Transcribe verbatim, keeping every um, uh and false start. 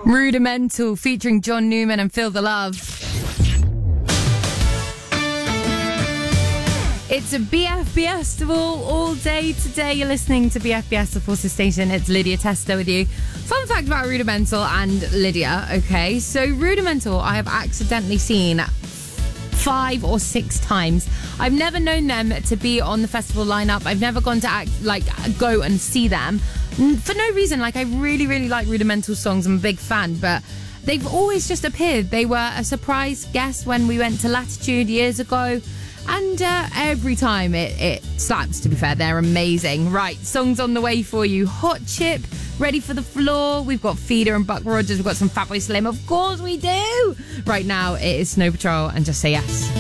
Rudimental featuring John Newman and Feel the Love. It's a B F B festival all day today. You're listening to B F B S, the Forces Station. It's Lydia Testa with you. Fun fact about Rudimental and Lydia, okay? So Rudimental, I have accidentally seen five or six times. I've never known them to be on the festival lineup. I've never gone to act like go and see them for no reason. Like, I really, really like Rudimental songs. I'm a big fan, but they've always just appeared. They were a surprise guest when we went to Latitude years ago. And uh, every time it, it slaps, to be fair. They're amazing. Right, songs on the way for you. Hot Chip, Ready for the Floor. We've got Feeder and Buck Rogers. We've got some Fatboy Slim. Of course we do. Right now, it is Snow Patrol and Just Say Yes.